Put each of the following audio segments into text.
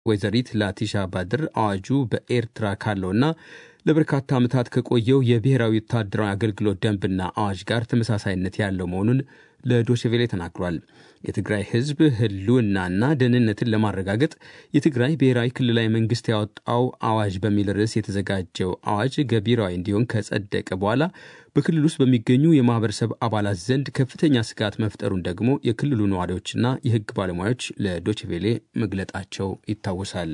ወይዘሪት ላቲሻ ባድር አዋጁ በኤርትራ ካለውና ለበርካታ ዓመታት ከቆየው የብሔራዊ ወታደራዊ አገልግሎት ደንብና አዋጅ ጋር ተመሳሳይነት ያለው መሆኑን ለዶቼቬሌ ተናግሯል። የትግራይ ሕዝብ ህልውናና ደህንነትን ለማረጋገጥ የትግራይ ብሔራዊ ክልላዊ መንግስት ያወጣው አዋጅ በሚል ርዕስ የተዘጋጀው አዋጅ ገቢራዊ እንዲሆን ከጸደቀ በኋላ በክልል ውስጥ በሚገኙ የማህበረሰብ አባላት ዘንድ ከፍተኛ ስጋት መፍጠሩን ደግሞ የክልሉ ነዋሪዎችና የህግ ባለሙያዎች ለዶቼቬሌ መግለጣቸው ይታወሳል።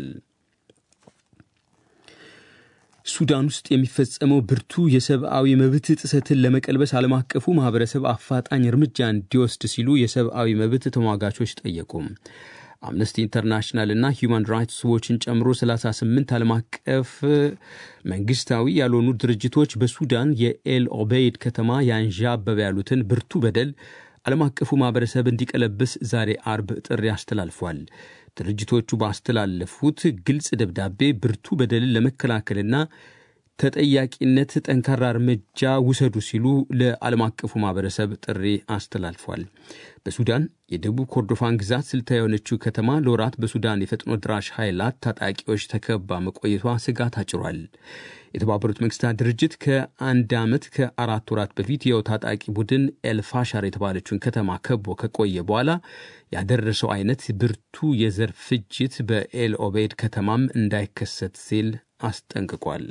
ሱዳን ውስጥ የሚፈጸመው ብርቱ የሰብአዊ መብት ጥሰትን ለመቀልበስ ዓለም አቀፉ ማህበረሰብ አፋጣኝ እርምጃ እንዲወስድ ሲሉ የሰብአዊ መብት ተሟጋቾች ጠየቁ። አምነስቲ ኢንተርናሽናል እና ሂዩማን ራይትስ ዎችን ጨምሮ 38 ዓለም አቀፍ መንግስታዊ ያልሆኑ ድርጅቶች በሱዳን የኤል ኦቤይድ ከተማ ያንዣበበ ያሉትን ብርቱ በደል ዓለም አቀፉ ማህበረሰብ እንዲቀለብስ ዛሬ አርብ ጥሪ አስተላልፏል። ድርጅቶቹ ባስተላለፉት ግልጽ ደብዳቤ ብርቱ በደልን ለመከላከልና ተጠያቂነት ጠንካራ እርምጃ ውሰዱ ሲሉ ለዓለም አቀፉ ማህበረሰብ ጥሪ አስተላልፏል። በሱዳን የደቡብ ኮርዶፋን ግዛት ስልታዊ የሆነችው ከተማ ለወራት በሱዳን የፈጥኖ ድራሽ ኃይላት ታጣቂዎች ተከባ መቆየቷ ስጋት አጭሯል። የተባበሩት መንግስታት ድርጅት ከአንድ ዓመት ከ4 ወራት በፊት የው ታጣቂ ቡድን ኤልፋሻር የተባለችውን ከተማ ከቦ ከቆየ በኋላ ያደረሰው አይነት ብርቱ የዘር ፍጅት በኤል ኦቤይድ ከተማም እንዳይከሰት ሲል አስጠንቅቋል።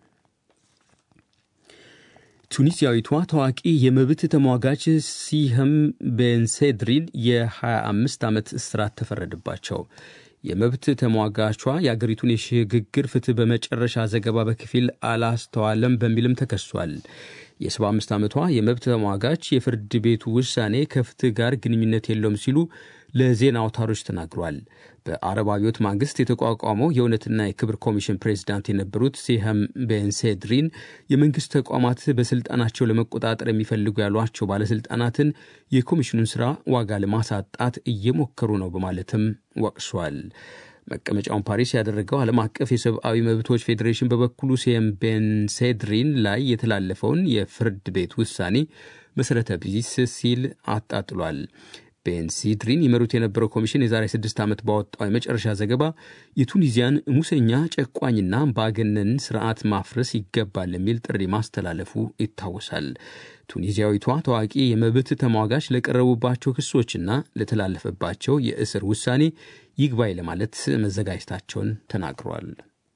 ቱኒዚያዊቷ ታዋቂ የመብት ተሟጋች ሲህም ቤንሴድሪን የ25 ዓመት እስራት ተፈረደባቸው። የመብት ተሟጋቿ የአገሪቱን የሽግግር ፍትህ በመጨረሻ ዘገባ በከፊል አላስተዋለም በሚልም ተከሷል። የ75 ዓመቷ የመብት ተሟጋች የፍርድ ቤቱ ውሳኔ ከፍትህ ጋር ግንኙነት የለውም ሲሉ ለዜና አውታሮች ተናግሯል። በአረብ አብዮት ማግስት የተቋቋመው የእውነትና የክብር ኮሚሽን ፕሬዝዳንት የነበሩት ሲህም ቤንሴድሪን የመንግስት ተቋማት በስልጣናቸው ለመቆጣጠር የሚፈልጉ ያሏቸው ባለስልጣናትን የኮሚሽኑን ስራ ዋጋ ለማሳጣት እየሞከሩ ነው በማለትም ወቅሷል። መቀመጫውን ፓሪስ ያደረገው ዓለም አቀፍ የሰብአዊ መብቶች ፌዴሬሽን በበኩሉ ሲህም ቤንሴድሪን ላይ የተላለፈውን የፍርድ ቤት ውሳኔ መሰረተ ቢስ ሲል አጣጥሏል። ቤንሴድሪን ይመሩት የነበረው ኮሚሽን የዛሬ 6 ዓመት ባወጣው የመጨረሻ ዘገባ የቱኒዚያን ሙሰኛ ጨቋኝና ባገነን ስርዓት ማፍረስ ይገባል የሚል ጥሪ ማስተላለፉ ይታወሳል። ቱኒዚያዊቷ ታዋቂ የመብት ተሟጋች ለቀረቡባቸው ክሶችና ለተላለፈባቸው የእስር ውሳኔ ይግባይ ለማለት መዘጋጀታቸውን ተናግረዋል።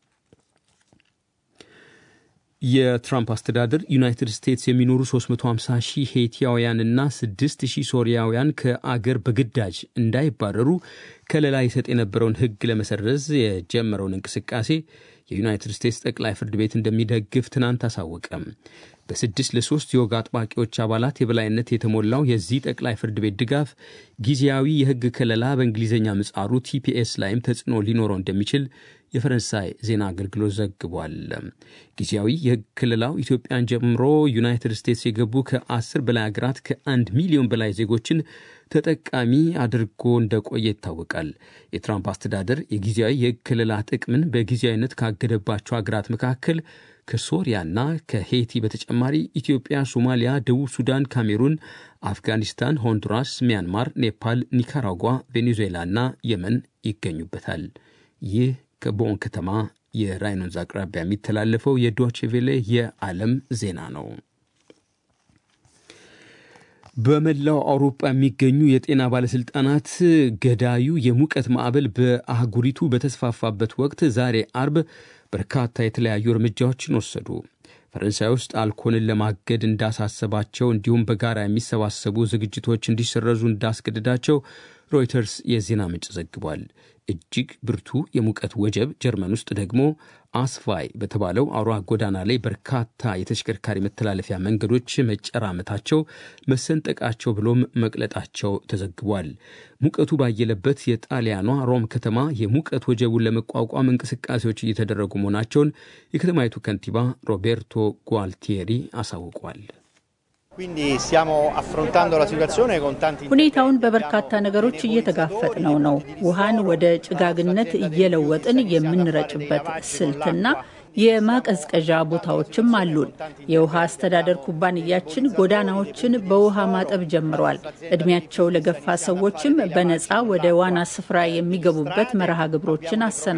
የትራምፕ አስተዳደር ዩናይትድ ስቴትስ የሚኖሩ 350 ሺህ ሄቲያውያንና 6 ሺህ ሶሪያውያን ከአገር በግዳጅ እንዳይባረሩ ከለላ ይሰጥ የነበረውን ሕግ ለመሰረዝ የጀመረውን እንቅስቃሴ የዩናይትድ ስቴትስ ጠቅላይ ፍርድ ቤት እንደሚደግፍ ትናንት አሳወቀም። በ6-3 የወግ አጥባቂዎች አባላት የበላይነት የተሞላው የዚህ ጠቅላይ ፍርድ ቤት ድጋፍ ጊዜያዊ የሕግ ከለላ በእንግሊዝኛ ምጻሩ ቲፒኤስ ላይም ተጽዕኖ ሊኖረው እንደሚችል የፈረንሳይ ዜና አገልግሎት ዘግቧል። ጊዜያዊ የሕግ ከለላው ኢትዮጵያን ጀምሮ ዩናይትድ ስቴትስ የገቡ ከ10 በላይ ሀገራት ከ1 ሚሊዮን በላይ ዜጎችን ተጠቃሚ አድርጎ እንደቆየ ይታወቃል። የትራምፕ አስተዳደር የጊዜያዊ የሕግ ከለላ ጥቅምን በጊዜያዊነት ካገደባቸው ሀገራት መካከል ከሶሪያና ከሄይቲ በተጨማሪ ኢትዮጵያ፣ ሶማሊያ፣ ደቡብ ሱዳን፣ ካሜሩን፣ አፍጋኒስታን፣ ሆንዱራስ፣ ሚያንማር፣ ኔፓል፣ ኒካራጓ፣ ቬኔዙዌላና የመን ይገኙበታል። ይህ ከቦን ከተማ የራይን ወንዝ አቅራቢያ የሚተላለፈው የዶቼ ቬለ የዓለም ዜና ነው። በመላው አውሮፓ የሚገኙ የጤና ባለስልጣናት ገዳዩ የሙቀት ማዕበል በአህጉሪቱ በተስፋፋበት ወቅት ዛሬ አርብ በርካታ የተለያዩ እርምጃዎችን ወሰዱ። ፈረንሳይ ውስጥ አልኮልን ለማገድ እንዳሳሰባቸው እንዲሁም በጋራ የሚሰባሰቡ ዝግጅቶች እንዲሰረዙ እንዳስገድዳቸው ሮይተርስ የዜና ምንጭ ዘግቧል። እጅግ ብርቱ የሙቀት ወጀብ ጀርመን ውስጥ ደግሞ አስፋይ በተባለው አውራ ጎዳና ላይ በርካታ የተሽከርካሪ መተላለፊያ መንገዶች መጨራመታቸው፣ መሰንጠቃቸው ብሎም መቅለጣቸው ተዘግቧል። ሙቀቱ ባየለበት የጣሊያኗ ሮም ከተማ የሙቀት ወጀቡን ለመቋቋም እንቅስቃሴዎች እየተደረጉ መሆናቸውን የከተማይቱ ከንቲባ ሮቤርቶ ጓልቲeri አሳውቋል። ሁኔታውን በበርካታ ነገሮች እየተጋፈጥነው ነው። ውሃን ወደ ጭጋግነት እየለወጥን የምንረጭበት ስልትና የማቀዝቀዣ ቦታዎችም አሉን። የውሃ አስተዳደር ኩባንያችን ጎዳናዎችን በውሃ ማጠብ ጀምሯል። እድሜያቸው ለገፋ ሰዎችም በነፃ ወደ ዋና ስፍራ የሚገቡበት መርሃ ግብሮችን